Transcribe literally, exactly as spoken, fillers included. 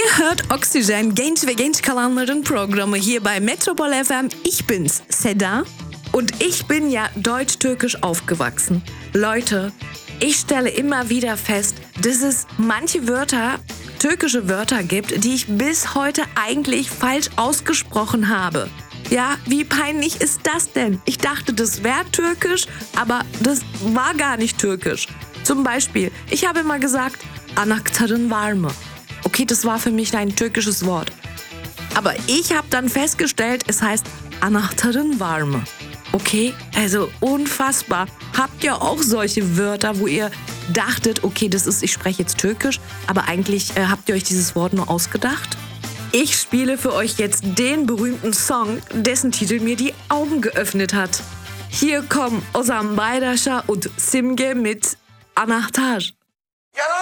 Ihr hört Oxygen, genç ve genç kalanların Programme hier bei Metropol F M. Ich bin's, Seda. Und ich bin ja deutsch-türkisch aufgewachsen. Leute, ich stelle immer wieder fest, dass es manche Wörter, türkische Wörter gibt, die ich bis heute eigentlich falsch ausgesprochen habe. Ja, wie peinlich ist das denn? Ich dachte, das wäre türkisch, aber das war gar nicht türkisch. Zum Beispiel, ich habe immer gesagt, Anahtarın var mı? Okay, das war für mich ein türkisches Wort. Aber ich habe dann festgestellt, es heißt Anahtarın var mı? Okay, also unfassbar. Habt ihr auch solche Wörter, wo ihr dachtet, okay, das ist, ich spreche jetzt Türkisch, aber eigentlich äh, habt ihr euch dieses Wort nur ausgedacht? Ich spiele für euch jetzt den berühmten Song, dessen Titel mir die Augen geöffnet hat. Hier kommen Ozan Bayraş'a und Simge mit Anahtar.